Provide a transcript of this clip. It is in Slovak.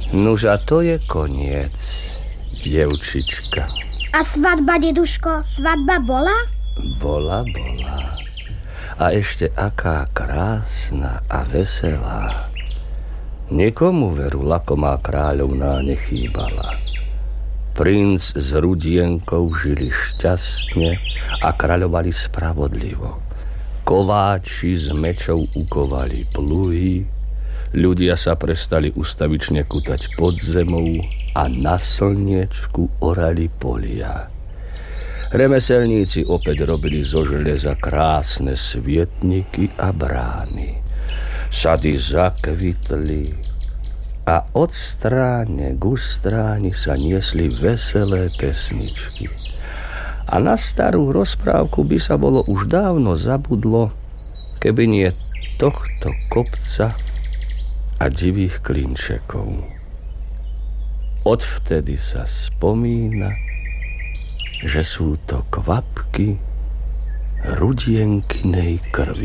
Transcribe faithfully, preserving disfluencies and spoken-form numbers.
Nuž a to je koniec, dievčička. A svadba, deduško, svadba bola? Bola, bola. A ešte aká krásna a veselá. Nikomu veru lakomá kráľovná nechýbala. Princ s Rudienkou žili šťastne a kráľovali spravodlivo. Kováči z mečov ukovali pluhy, ľudia sa prestali ustavične kutať pod zemou a na slniečku orali polia. Remeselníci opäť robili zo železa krásne svietniky a brány. Sady zakvitli a od stráne k stráni sa niesli veselé pesničky. A na starú rozprávku by sa bolo už dávno zabudlo, keby nie tohto kopca a divých klinčekov. Odvtedy sa spomína, že sú to kvapky Rudienkinej krvi.